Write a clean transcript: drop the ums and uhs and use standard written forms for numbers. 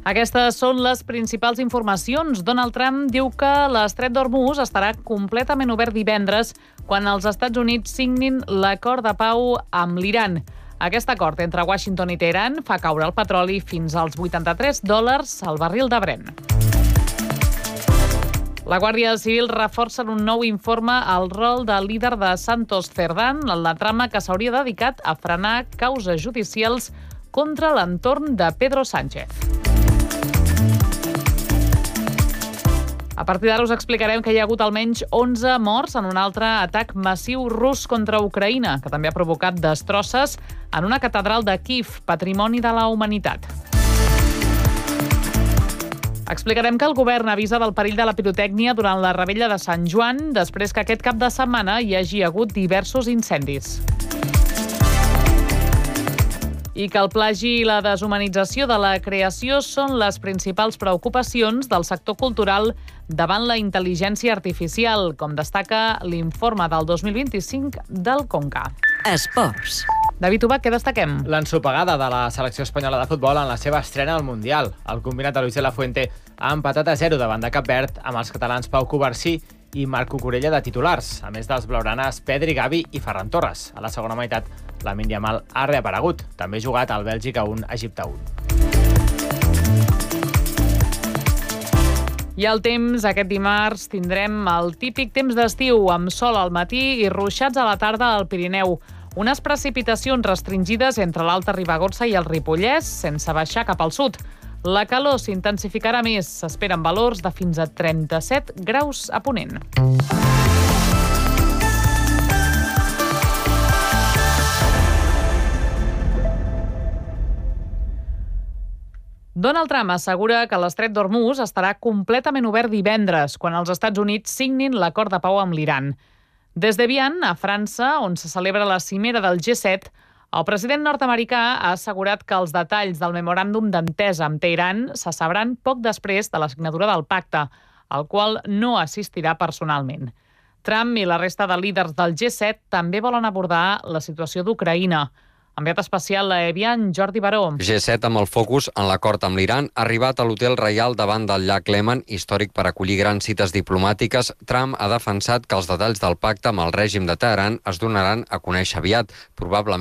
Aquestes són les principals informacions. Donald Trump diu que l'estret d'Hormuz estarà completament obert divendres quan els Estats Units signin l'acord de pau amb l'Iran. Aquest acord entre Washington i Teheran fa caure el petroli fins als $83 al barril de Brent. La Guàrdia Civil reforça en un nou informe el rol del líder de Santos Cerdán en la trama que s'hauria dedicat a frenar causes judicials contra l'entorn de Pedro Sánchez. A partir d'ara us explicarem que hi ha hagut almenys 11 morts en un altre atac massiu rus contra Ucraïna, que també ha provocat destrosses en una catedral de Kíev, patrimoni de la humanitat. Explicarem que el govern avisa del perill de la pirotècnia durant la revetlla de Sant Joan, després que aquest cap de setmana hi hagi hagut diversos incendis. I que el plagi i la deshumanització de la creació són les principals preocupacions del sector cultural davant la intel·ligència artificial, com destaca l'informe del 2025 del Conca. Esports. David Ubach, què destaquem? L'ensopegada de la selecció espanyola de futbol en la seva estrena al Mundial. El combinat de Luis de la Fuente ha empatat a 0 davant de Cap Verd amb els catalans Pau Covarsí i Marc Cucurella de titulars, a més dels blaugranes Pedri, Gavi i Ferran Torres. A la segona meitat, Lamine Yamal ha reaparegut. També ha jugat al Bèlgica 1, Egipte 1. I el temps, aquest dimarts tindrem el típic temps d'estiu, amb sol al matí i ruixats a la tarda al Pirineu. Unes precipitacions restringides entre l'Alta Ribagorça i el Ripollès, sense baixar cap al sud. La calor s'intensificarà més. S'esperen valors de fins a 37 graus a Ponent. Donald Trump assegura que l'estret d'Hormuz estarà completament obert divendres, quan els Estats Units signin l'acord de pau amb l'Iran. Des d'Evian, a França, on se celebra la cimera del G7, el president nord-americà ha assegurat que els detalls del memoràndum d'entesa amb Teheran se sabran poc després de la signatura del pacte, al qual no assistirà personalment. Trump i la resta de líders del G7 també volen abordar la situació d'Ucraïna. Enviat especial a Evian, Jordi Baró. G7 amb el focus en l'acord amb l'Iran ha arribat a l'Hotel Reial davant del llac Léman, històric per acollir grans cites diplomàtiques. Trump ha defensat que els detalls del pacte amb el règim de Teheran es donaran a conèixer aviat, probablement